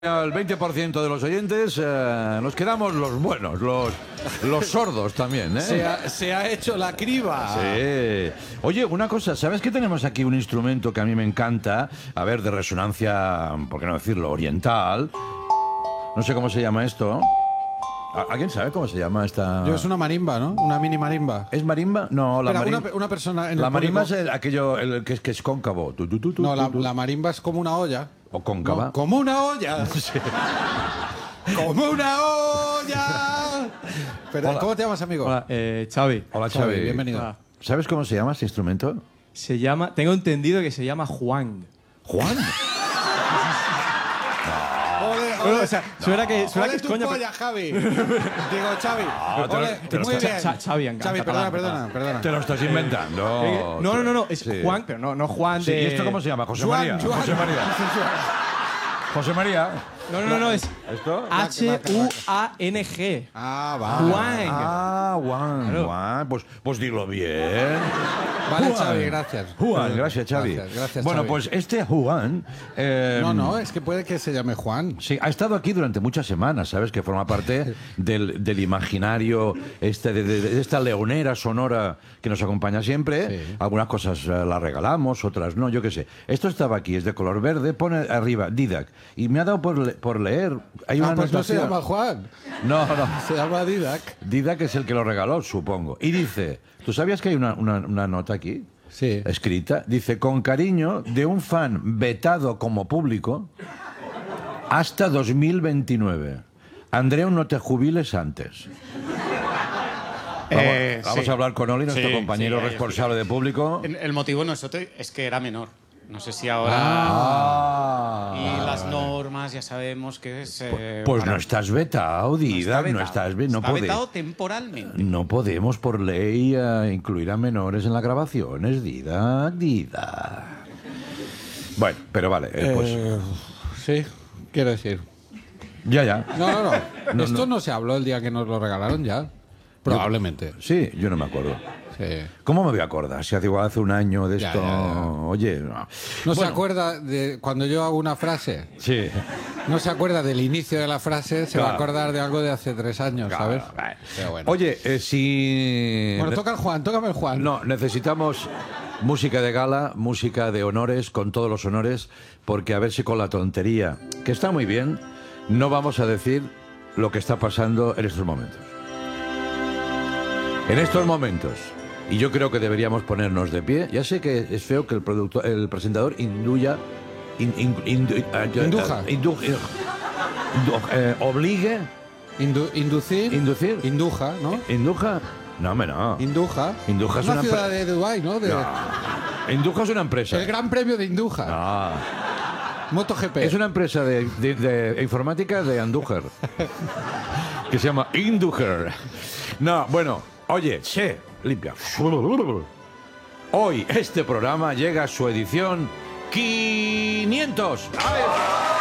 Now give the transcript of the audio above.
Al 20% de los oyentes nos quedamos los buenos, los sordos también, ¿eh? Se ha hecho la criba. Sí. Oye, una cosa, ¿sabes que tenemos aquí un instrumento que a mí me encanta? A ver, de resonancia, ¿por qué no decirlo? Oriental. No sé cómo se llama esto. ¿Alguien sabe cómo se llama esta...? Es una marimba, ¿no? Una mini marimba. ¿Es marimba? No, la marimba... Una persona en la el marimba público... es aquello que es cóncavo. No, la marimba es como una olla. ¿O cóncava? No, como una olla. Sí. ¡Como una olla! Pero, Hola. ¿cómo te llamas, amigo? Hola, Xavi. Hola, Xavi. Bienvenido. Hola. ¿Sabes cómo se llama este instrumento? Se llama, tengo entendido que se llama Juan. ¿Juan? Bueno, o sea, suena que Ole es tu coña. polla, Javi. Digo, Xavi. te lo Muy bien. Xavi, en Xavi, catalán, perdona. Te lo estás inventando. No, es Sí. Juan, pero no Juan Sí, de... ¿y esto cómo se llama? José Juan, María. Juan. José María. José María. No, es ¿Esto? H-U-A-N-G. Ah, va. Juan. Ah, Juan. Claro. Juan. Pues dilo bien. Vale, Juan. Xavi, gracias. Juan, gracias, Xavi. Gracias, bueno, Xavi. pues este Juan... No, es que puede que se llame Juan. Sí, ha estado aquí durante muchas semanas, ¿sabes? Que forma parte del imaginario de esta leonera sonora que nos acompaña siempre. Sí. Algunas cosas las regalamos, otras no, yo qué sé. Esto estaba aquí, es de color verde, pone arriba Didac. Y me ha dado por leer. Hay una Pues no se anotación. llama Juan. No. Se llama Didac. Didac es el que lo regaló, supongo. Y dice, ¿tú sabías que hay una nota aquí? Sí. Escrita, dice, con cariño de un fan vetado como público hasta 2029. Andreu, no te jubiles antes. Vamos a hablar con Oli, nuestro sí, compañero sí, responsable de público. El motivo no es otro, es que era menor. No sé si ahora... Y las normas ya sabemos que es... Pues no estás vetado, Didac, no estás vetado. Está vetado temporalmente. No podemos por ley incluir a menores en las grabaciones, Didac. Bueno, pero vale, pues Sí, quiero decir. ya. No. Esto no se habló el día que nos lo regalaron ya. Probablemente. Sí, yo no me acuerdo. Sí. ¿Cómo me voy a acordar? Si hace igual hace un año de Ya, esto. ya. Oye, no. No se Bueno, acuerda de cuando yo hago una frase. Sí. No se acuerda del inicio de la frase, se va a acordar de algo de hace 3 años, ¿sabes? Vale. Pero bueno. Oye, si. Bueno, toca el Juan, tócame el Juan. No, necesitamos música de gala, música de honores, con todos los honores, porque a ver si con la tontería, que está muy bien, no vamos a decir lo que está pasando en estos momentos. En estos momentos, y yo creo que deberíamos ponernos de pie, ya sé que es feo que el presentador obligue, Inducir. inducir, Induja, ¿no? induja, no, hombre, no. Induja. Induja es una una ciudad de Dubái, ¿no? Induja es una empresa. El Gran Premio de Induja. Ah, MotoGP. es una empresa de informática de Andújar que se llama Indújar. No, bueno, oye, limpia. Hoy este programa llega a su edición 500. ¡A ver!